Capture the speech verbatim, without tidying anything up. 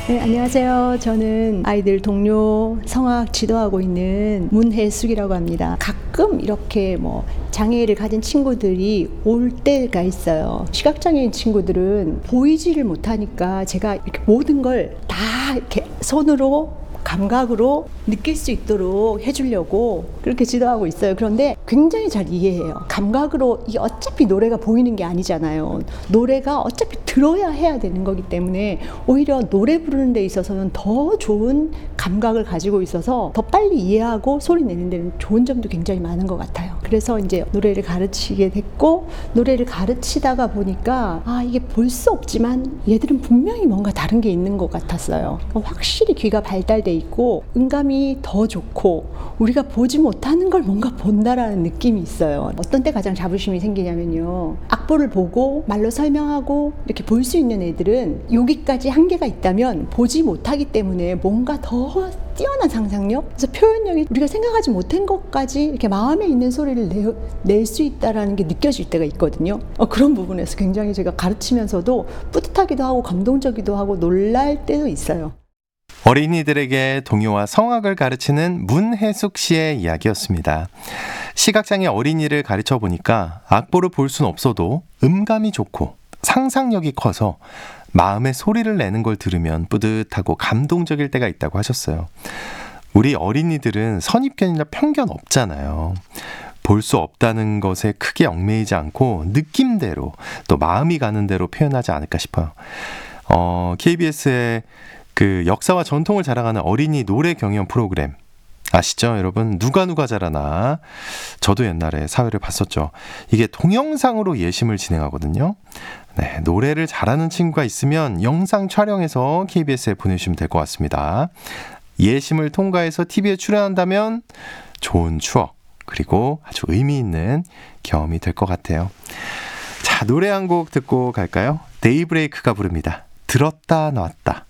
네, 안녕하세요. 저는 아이들 동료 성악 지도하고 있는 문혜숙이라고 합니다. 가끔 이렇게 뭐 장애를 가진 친구들이 올 때가 있어요. 시각장애인 친구들은 보이지를 못하니까 제가 이렇게 모든 걸 다 이렇게 손으로 감각으로 느낄 수 있도록 해주려고 그렇게 지도하고 있어요. 그런데 굉장히 잘 이해해요. 감각으로 이게 어차피 노래가 보이는 게 아니잖아요. 노래가 어차피 들어야 해야 되는 거기 때문에 오히려 노래 부르는 데 있어서는 더 좋은 감각을 가지고 있어서 더 빨리 이해하고 소리 내는 데는 좋은 점도 굉장히 많은 것 같아요. 그래서 이제 노래를 가르치게 됐고, 노래를 가르치다가 보니까 아, 이게 볼 수 없지만 얘들은 분명히 뭔가 다른 게 있는 것 같았어요. 확실히 귀가 발달돼 있고 음감이 더 좋고 우리가 보지 못하는 걸 뭔가 본다라는 느낌이 있어요. 어떤 때 가장 자부심이 생기냐면요, 악보를 보고 말로 설명하고 이렇게 볼 수 있는 애들은 여기까지 한계가 있다면 보지 못하기 때문에 뭔가 더 뛰어난 상상력, 그래서 표현력이 우리가 생각하지 못한 것까지 이렇게 마음에 있는 소리를 낼 수 있다라는 게 느껴질 때가 있거든요. 어, 그런 부분에서 굉장히 제가 가르치면서도 뿌듯하기도 하고 감동적이기도 하고 놀랄 때도 있어요. 어린이들에게 동요와 성악을 가르치는 문혜숙 씨의 이야기였습니다. 시각장애 어린이를 가르쳐 보니까 악보를 볼 수는 없어도 음감이 좋고 상상력이 커서 마음의 소리를 내는 걸 들으면 뿌듯하고 감동적일 때가 있다고 하셨어요. 우리 어린이들은 선입견이나 편견 없잖아요. 볼 수 없다는 것에 크게 얽매이지 않고 느낌대로 또 마음이 가는 대로 표현하지 않을까 싶어요. 어, 케이비에스의 그 역사와 전통을 자랑하는 어린이 노래 경연 프로그램 아시죠, 여러분? 누가 누가 잘하나. 저도 옛날에 사회를 봤었죠. 이게 동영상으로 예심을 진행하거든요. 네, 노래를 잘하는 친구가 있으면 영상 촬영해서 케이비에스에 보내주시면 될 것 같습니다. 예심을 통과해서 티비에 출연한다면 좋은 추억, 그리고 아주 의미 있는 경험이 될 것 같아요. 자, 노래 한 곡 듣고 갈까요? 데이브레이크가 부릅니다. 들었다 놨다.